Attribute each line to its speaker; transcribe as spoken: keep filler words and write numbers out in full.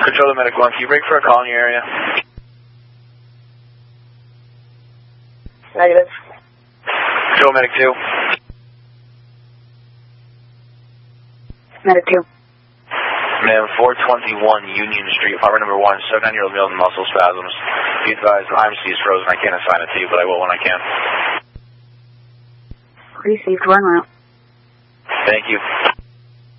Speaker 1: Control to Medic one, can you break for a call in your area?
Speaker 2: Negative.
Speaker 1: Control Medic two.
Speaker 2: Medic two.
Speaker 1: Ma'am, four twenty-one Union Street, apartment number one, seven-year-old male with muscle spasms. Be advised, I M C is frozen. I can't assign it to you, but I will when I can.
Speaker 2: Received, run route.
Speaker 1: Thank you.